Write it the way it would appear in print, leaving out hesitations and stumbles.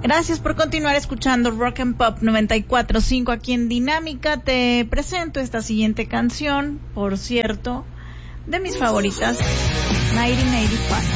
Gracias por continuar escuchando Rock and Pop 94.5 aquí en Dinámica. Te presento esta siguiente canción, por cierto, de mis favoritas, 1985.